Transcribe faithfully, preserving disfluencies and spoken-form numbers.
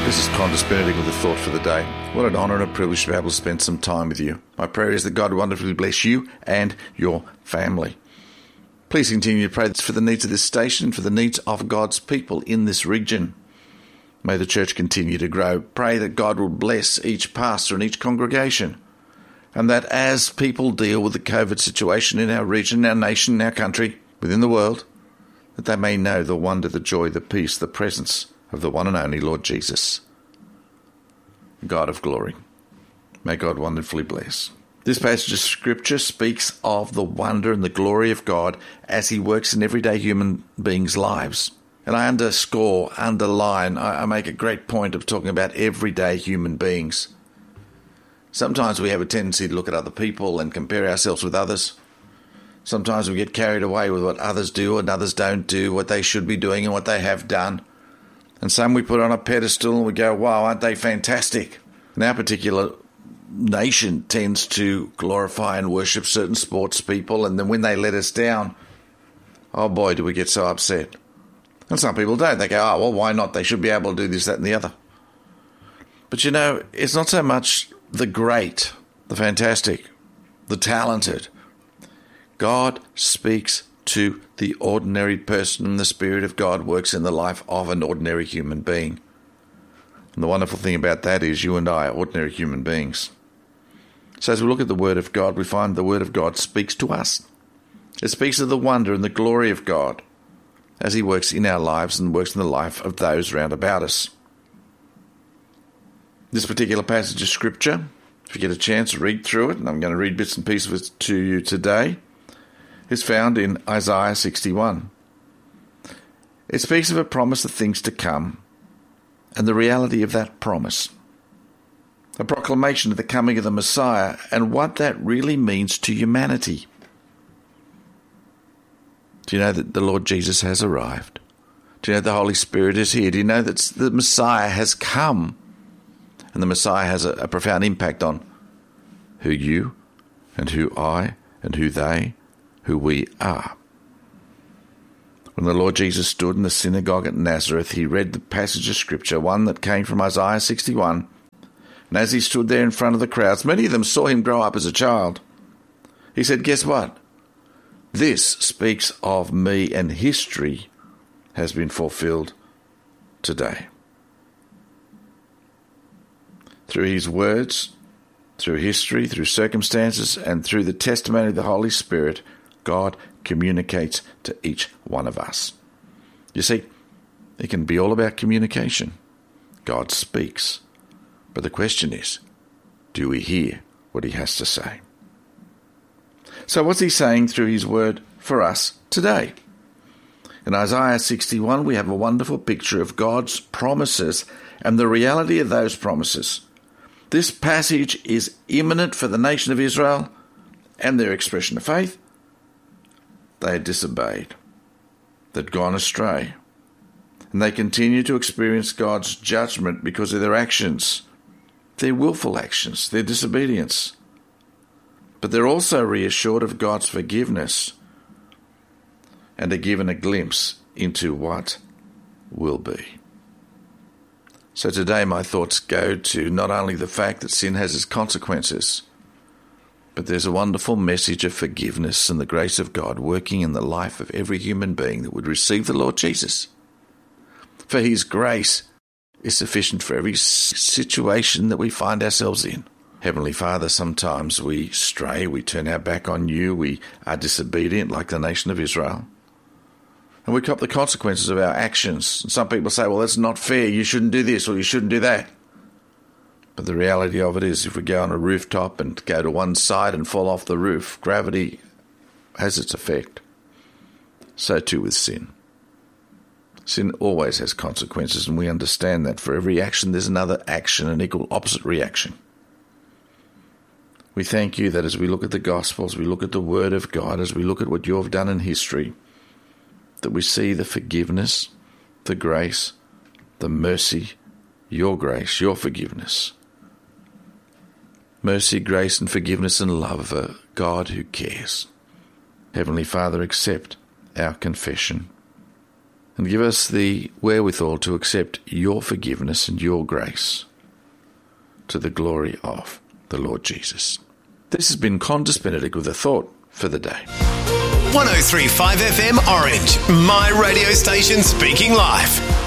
This is Qantas Benedict with a thought for the day. What an honour and a privilege to be able to spend some time with you. My prayer is that God wonderfully bless you and your family. Please continue to pray for the needs of this station, for the needs of God's people in this region. May the church continue to grow. Pray that God will bless each pastor and each congregation, and that as people deal with the COVID situation in our region, our nation, our country, within the world, that they may know the wonder, the joy, the peace, the presence of the one and only Lord Jesus, God of glory. May God wonderfully bless. This passage of Scripture speaks of the wonder and the glory of God as he works in everyday human beings' lives. And I underscore, underline, I, I make a great point of talking about everyday human beings. Sometimes we have a tendency to look at other people and compare ourselves with others. Sometimes we get carried away with what others do and others don't do, what they should be doing and what they have done. And some we put on a pedestal and we go, wow, aren't they fantastic? And our particular nation tends to glorify and worship certain sports people, and then when they let us down, oh boy, do we get so upset. And some people don't. They go, oh, well, why not? They should be able to do this, that, and the other. But you know, it's not so much the great, the fantastic, the talented. God speaks to the ordinary person, and the Spirit of God works in the life of an ordinary human being. And the wonderful thing about that is you and I are ordinary human beings. So as we look at the Word of God, we find the Word of God speaks to us. It speaks of the wonder and the glory of God as he works in our lives and works in the life of those round about us. This particular passage of Scripture, if you get a chance, read through it, and I'm going to read bits and pieces to you today, is found in Isaiah sixty-one. It speaks of a promise of things to come and the reality of that promise. A proclamation of the coming of the Messiah and what that really means to humanity. Do you know that the Lord Jesus has arrived? Do you know the Holy Spirit is here? Do you know that the Messiah has come? And the Messiah has a, a profound impact on who you and who I and who they, who we are. When the Lord Jesus stood in the synagogue at Nazareth, he read the passage of Scripture, one that came from Isaiah sixty-one. And as he stood there in front of the crowds, many of them saw him grow up as a child. He said, guess what? This speaks of me, and history has been fulfilled today. Through his words, through history, through circumstances, and through the testimony of the Holy Spirit, God communicates to each one of us. You see, it can be all about communication. God speaks. But the question is, do we hear what he has to say? So what's he saying through his word for us today? In Isaiah sixty-one, we have a wonderful picture of God's promises and the reality of those promises. This passage is imminent for the nation of Israel and their expression of faith. They had disobeyed. They'd gone astray. And they continue to experience God's judgment because of their actions, their willful actions, their disobedience. But they're also reassured of God's forgiveness and are given a glimpse into what will be. So today my thoughts go to not only the fact that sin has its consequences, but there's a wonderful message of forgiveness and the grace of God working in the life of every human being that would receive the Lord Jesus. For his grace is sufficient for every situation that we find ourselves in. Heavenly Father, sometimes we stray, we turn our back on you, we are disobedient like the nation of Israel. And we cop the consequences of our actions. And some people say, well, that's not fair, you shouldn't do this or you shouldn't do that. But the reality of it is, if we go on a rooftop and go to one side and fall off the roof, gravity has its effect. So too with sin. Sin always has consequences, and we understand that for every action there's another action, an equal opposite reaction. We thank you that as we look at the Gospels, we look at the Word of God, as we look at what you have done in history, that we see the forgiveness, the grace, the mercy, your grace, your forgiveness. Mercy, grace, and forgiveness and love of a God who cares. Heavenly Father, accept our confession and give us the wherewithal to accept your forgiveness and your grace to the glory of the Lord Jesus. This has been Qantas Benedict with a thought for the day. one oh three point five F M Orange, my radio station speaking life.